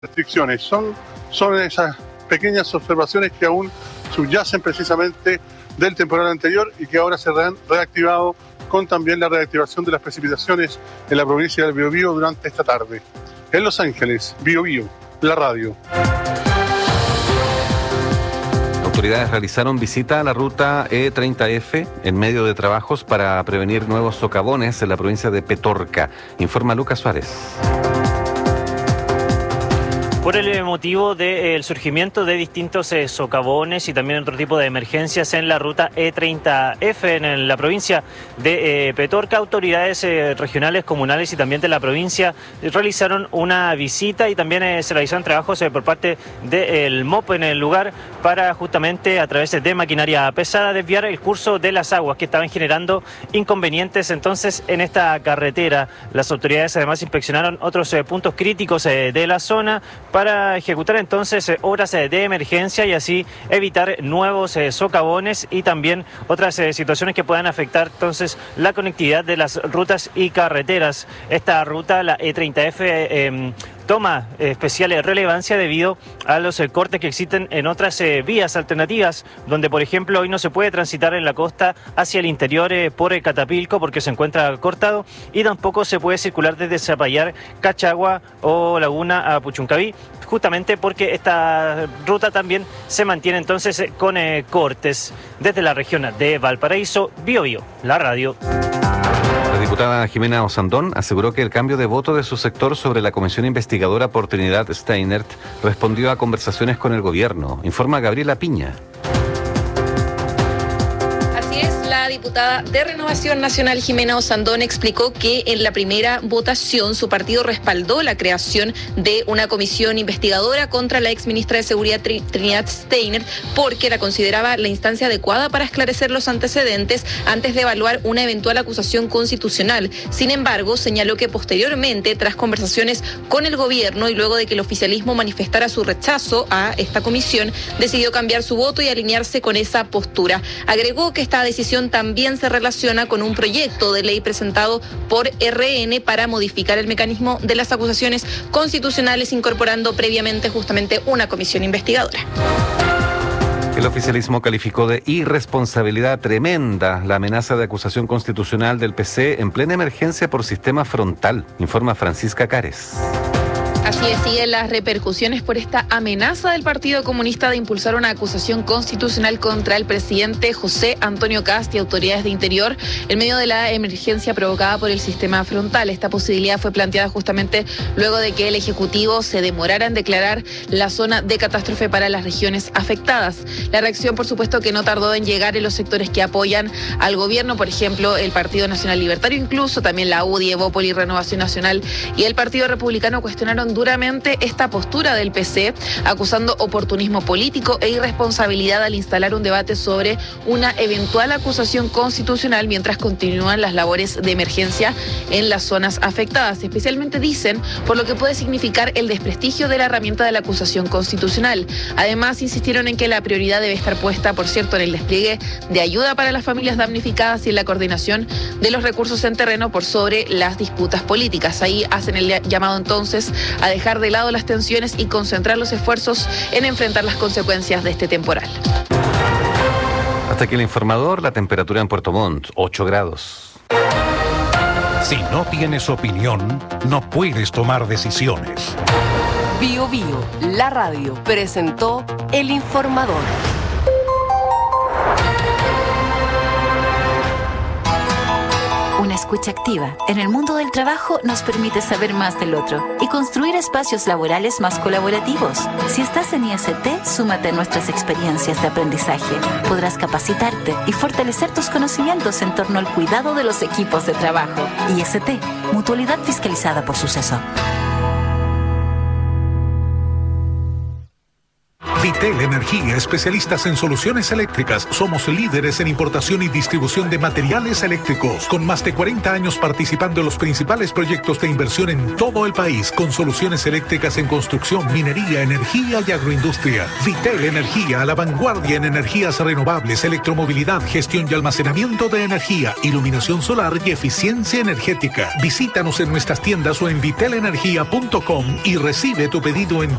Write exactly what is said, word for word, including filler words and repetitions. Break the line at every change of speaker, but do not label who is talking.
restricciones. Son, son esas pequeñas observaciones que aún subyacen precisamente del temporal anterior y que ahora se han reactivado con también la reactivación de las precipitaciones en la provincia del Biobío durante esta tarde. En Los Ángeles, Biobío, la radio.
Autoridades realizaron visita a la ruta E treinta F en medio de trabajos para prevenir nuevos socavones en la provincia de Petorca. Informa Lucas Suárez.
Por el motivo del surgimiento de distintos eh, socavones y también otro tipo de emergencias en la ruta E treinta F en la provincia de eh, Petorca, autoridades eh, regionales, comunales y también de la provincia realizaron una visita y también eh, se realizaron trabajos eh, por parte del M O P en el lugar para justamente a través de maquinaria pesada desviar el curso de las aguas que estaban generando inconvenientes entonces en esta carretera. Las autoridades además inspeccionaron otros eh, puntos críticos eh, de la zona para ejecutar entonces eh, obras eh, de emergencia y así evitar nuevos eh, socavones y también otras eh, situaciones que puedan afectar entonces la conectividad de las rutas y carreteras. Esta ruta, la E treinta F, eh, eh, toma especial relevancia debido a los eh, cortes que existen en otras eh, vías alternativas, donde por ejemplo hoy no se puede transitar en la costa hacia el interior eh, por eh, Catapilco porque se encuentra cortado y tampoco se puede circular desde Zapallar, Cachagua o Laguna a Puchuncaví, justamente porque esta ruta también se mantiene entonces eh, con eh, cortes. Desde la región de Valparaíso, Biobío, la radio.
La diputada Jimena Osandón aseguró que el cambio de voto de su sector sobre la comisión investigadora por Trinidad Steinert respondió a conversaciones con el gobierno. Informa Gabriela Piña.
La diputada de Renovación Nacional, Jimena Osandón, explicó que en la primera votación su partido respaldó la creación de una comisión investigadora contra la exministra de Seguridad Trinidad Steinert porque la consideraba la instancia adecuada para esclarecer los antecedentes antes de evaluar una eventual acusación constitucional. Sin embargo, señaló que posteriormente, tras conversaciones con el gobierno y luego de que el oficialismo manifestara su rechazo a esta comisión, decidió cambiar su voto y alinearse con esa postura. Agregó que esta decisión también se relaciona con un proyecto de ley presentado por R N para modificar el mecanismo de las acusaciones constitucionales, incorporando previamente justamente una comisión investigadora.
El oficialismo calificó de irresponsabilidad tremenda la amenaza de acusación constitucional del P C en plena emergencia por sistema frontal, informa Francisca Cares.
Así es, siguen las repercusiones por esta amenaza del Partido Comunista de impulsar una acusación constitucional contra el presidente José Antonio Kast y autoridades de Interior en medio de la emergencia provocada por el sistema frontal. Esta posibilidad fue planteada justamente luego de que el Ejecutivo se demorara en declarar la zona de catástrofe para las regiones afectadas. La reacción, por supuesto, que no tardó en llegar en los sectores que apoyan al gobierno, por ejemplo, el Partido Nacional Libertario, incluso también la U D I, Evópoli, Renovación Nacional y el Partido Republicano cuestionaron duramente esta postura del P C, acusando oportunismo político e irresponsabilidad al instalar un debate sobre una eventual acusación constitucional mientras continúan las labores de emergencia en las zonas afectadas. Especialmente dicen por lo que puede significar el desprestigio de la herramienta de la acusación constitucional. Además, insistieron en que la prioridad debe estar puesta, por cierto, en el despliegue de ayuda para las familias damnificadas y en la coordinación de los recursos en terreno por sobre las disputas políticas. Ahí hacen el llamado entonces a dejar de lado las tensiones y concentrar los esfuerzos en enfrentar las consecuencias de este temporal.
Hasta aquí el informador. La temperatura en Puerto Montt, ocho grados.
Si no tienes opinión, no puedes tomar decisiones.
Biobío, la radio, presentó El Informador.
Una escucha activa en el mundo del trabajo nos permite saber más del otro y construir espacios laborales más colaborativos. Si estás en I S T, súmate a nuestras experiencias de aprendizaje. Podrás capacitarte y fortalecer tus conocimientos en torno al cuidado de los equipos de trabajo. I S T, mutualidad fiscalizada por Suceso.
Vitel Energía, especialistas en soluciones eléctricas. Somos líderes en importación y distribución de materiales eléctricos, con más de cuarenta años participando en los principales proyectos de inversión en todo el país, con soluciones eléctricas en construcción, minería, energía y agroindustria. Vitel Energía, a la vanguardia en energías renovables, electromovilidad, gestión y almacenamiento de energía, iluminación solar y eficiencia energética. Visítanos en nuestras tiendas o en vitel energía punto com y recibe tu pedido en